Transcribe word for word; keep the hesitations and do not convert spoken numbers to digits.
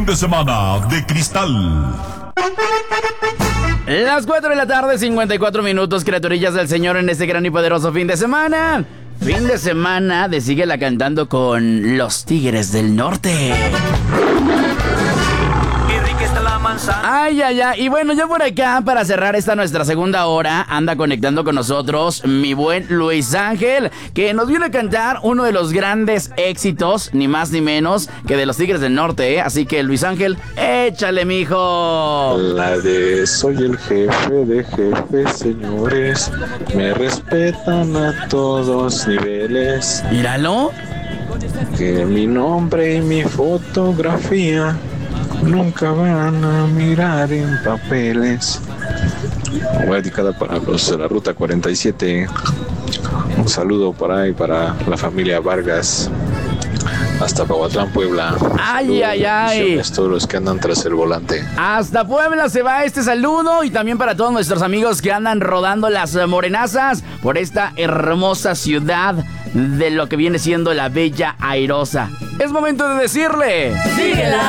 fin de semana de cristal. Las cuatro de la tarde, cincuenta y cuatro minutos, criaturillas del Señor, en este gran y poderoso fin de semana. Fin de semana de Síguela Cantando con los Tigres del Norte. Ay, ay, ay. Y bueno, ya por acá, para cerrar esta nuestra segunda hora, anda conectando con nosotros mi buen Luis Ángel, que nos viene a cantar uno de los grandes éxitos, ni más ni menos, que de los Tigres del Norte, ¿eh? Así que, Luis Ángel, échale, mijo. La de soy el jefe de jefes, señores, me respetan a todos niveles. Míralo. Que mi nombre y mi fotografía nunca van a mirar en papeles. Voy dedicada para los de la Ruta cuarenta y siete. Un saludo para ahí, para la familia Vargas, hasta Pahuatlán, Puebla. Ay, ay, ay. Todos los que andan tras el volante. Hasta Puebla se va este saludo, y también para todos nuestros amigos que andan rodando las morenazas por esta hermosa ciudad de lo que viene siendo la Bella Airosa. Es momento de decirle: síguela